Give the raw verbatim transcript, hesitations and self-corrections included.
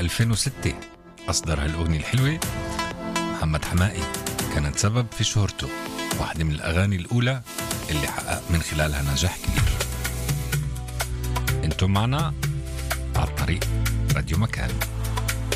ألفين وستة أصدر هالأغنية الحلوة. محمد حمائي كانت سبب في شهرته، واحدة من الأغاني الأولى اللي حقق من خلالها نجاح كبير. انتم معنا على الطريق راديو مكان.